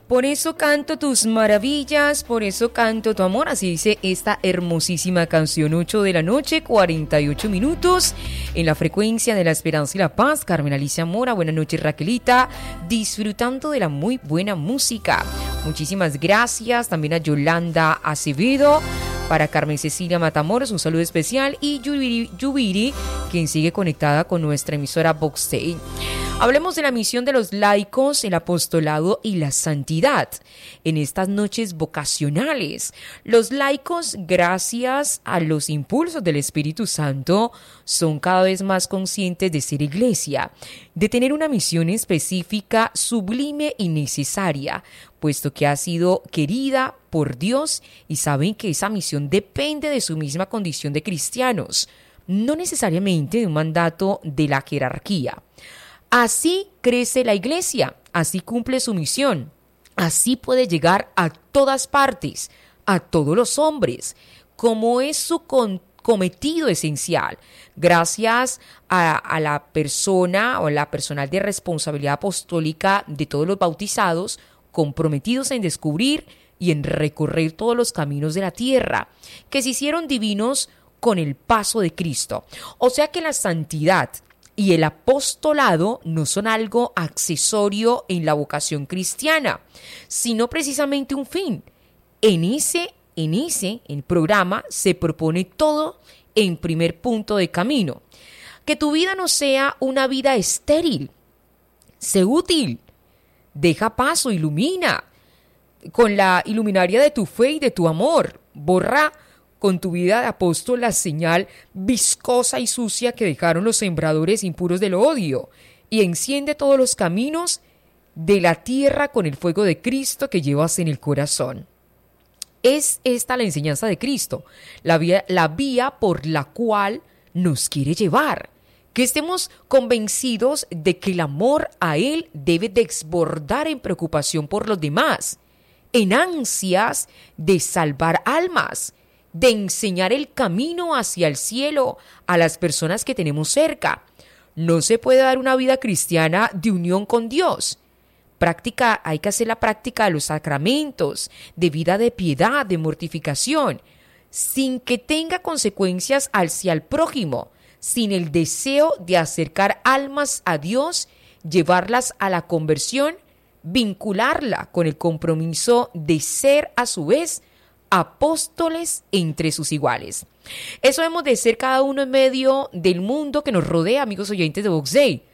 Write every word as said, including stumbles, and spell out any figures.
Por eso canto tus maravillas, por eso canto tu amor. Así dice esta hermosísima canción. Ocho de la noche, cuarenta y ocho minutos. En la frecuencia de la esperanza y la paz. Carmen Alicia Mora, buenas noches Raquelita. Disfrutando de la muy buena música. Muchísimas gracias también a Yolanda Acevedo. Para Carmen Cecilia Matamoros, un saludo especial. Y Yubiri, Yubiri, quien sigue conectada con nuestra emisora Vox Day. Hablemos de la misión de los laicos, el apostolado y la santidad. En estas noches vocacionales, los laicos, gracias a los impulsos del Espíritu Santo, son cada vez más conscientes de ser iglesia, de tener una misión específica, sublime y necesaria, puesto que ha sido querida por Dios y saben que esa misión depende de su misma condición de cristianos, no necesariamente de un mandato de la jerarquía. Así crece la iglesia, así cumple su misión, así puede llegar a todas partes, a todos los hombres, como es su con- cometido esencial, gracias a, a la persona o la personal de responsabilidad apostólica de todos los bautizados, comprometidos en descubrir y en recorrer todos los caminos de la tierra, que se hicieron divinos con el paso de Cristo. O sea que la santidad y el apostolado no son algo accesorio en la vocación cristiana, sino precisamente un fin. En ese, en ese, el programa se propone todo en primer punto de camino. Que tu vida no sea una vida estéril. Sé útil. Deja paso, ilumina. Con la iluminaria de tu fe y de tu amor. Borra con tu vida de apóstol la señal viscosa y sucia que dejaron los sembradores impuros del odio, y enciende todos los caminos de la tierra con el fuego de Cristo que llevas en el corazón. Es esta la enseñanza de Cristo, la vía, la vía por la cual nos quiere llevar, que estemos convencidos de que el amor a Él debe desbordar en preocupación por los demás, en ansias de salvar almas, de enseñar el camino hacia el cielo a las personas que tenemos cerca. No se puede dar una vida cristiana de unión con Dios. Práctica, hay que hacer la práctica de los sacramentos, de vida de piedad, de mortificación, sin que tenga consecuencias hacia el prójimo, sin el deseo de acercar almas a Dios, llevarlas a la conversión, vincularla con el compromiso de ser a su vez apóstoles entre sus iguales. Eso hemos de ser cada uno en medio del mundo que nos rodea, amigos oyentes de Vox Day.